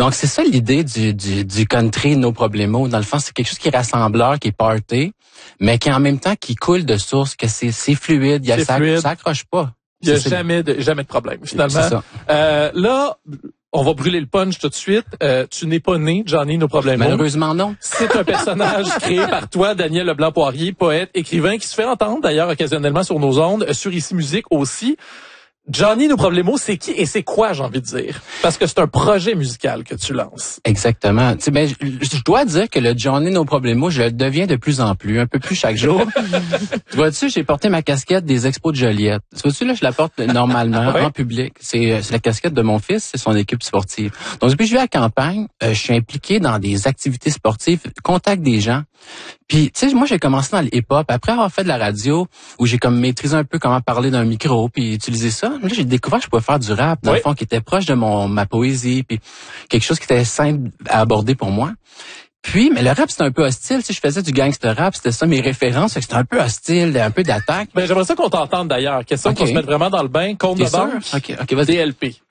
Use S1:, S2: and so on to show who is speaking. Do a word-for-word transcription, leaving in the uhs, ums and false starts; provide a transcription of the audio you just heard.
S1: Donc, c'est ça l'idée du, du, du country No Problemo. Dans le fond, c'est quelque chose qui est rassembleur, qui est party, mais qui en même temps qui coule de source, que c'est, c'est fluide, il y a, ça, ça accroche pas.
S2: Il y a
S1: c'est,
S2: jamais de, jamais de problème, finalement.
S1: C'est ça.
S2: Euh, là, on va brûler le punch tout de suite. Euh, tu n'es pas né, Johnny No Problemo.
S1: Malheureusement, non.
S2: C'est un personnage créé par toi, Daniel Leblanc-Poirier, poète, écrivain, qui se fait entendre d'ailleurs occasionnellement sur nos ondes, sur Ici Musique aussi. Johnny No Problemo, c'est qui et c'est quoi, j'ai envie de dire? Parce que c'est un projet musical que tu lances.
S1: Exactement. Tu sais, ben, je, je dois dire que le Johnny No Problemo, je le deviens de plus en plus, un peu plus chaque jour. Tu vois-tu, j'ai porté ma casquette des Expos de Joliette. Tu vois-tu, là, je la porte normalement oui. en public. C'est, c'est la casquette de mon fils, c'est son équipe sportive. Donc, depuis que je vais à la campagne, euh, je suis impliqué dans des activités sportives, contact des gens. Puis, tu sais, moi, j'ai commencé dans le hip-hop. Après avoir fait de la radio, où j'ai comme maîtrisé un peu comment parler d'un micro, puis utiliser ça, là, j'ai découvert que je pouvais faire du rap, dans oui. le fond, qui était proche de mon ma poésie, puis quelque chose qui était simple à aborder pour moi. Puis, mais le rap, c'était un peu hostile. Tu sais, je faisais du gangster rap, c'était ça mes références. C'était un peu hostile, un peu d'attaque.
S2: Ben, j'aimerais ça qu'on t'entende d'ailleurs. Question okay. qu'on se mette vraiment dans le bain. Compte de banque.
S1: OK, OK, vas-y.
S2: D L P.